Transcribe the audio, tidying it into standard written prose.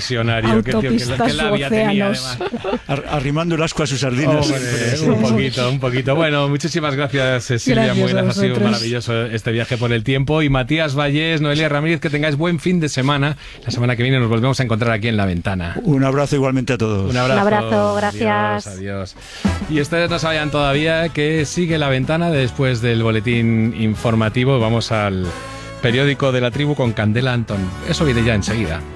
visionario. Qué tío, Autopistas que la había tenía, además. Arrimando el asco a sus sardinas. Un poquito. Bueno, muchísimas gracias, Silvia Muelas. Ha sido maravilloso este viaje por el tiempo. Y Matías Vallés, Noelia Ramírez, que tengáis buen fin de semana. La semana que viene nos volvemos a encontrar aquí en La Ventana. Un abrazo igualmente a todos. Un abrazo, gracias. Adiós. Y ustedes no se vayan todavía, que sigue La Ventana después del boletín informativo. Vamos al periódico de la tribu con Candela Antón. Eso viene ya enseguida.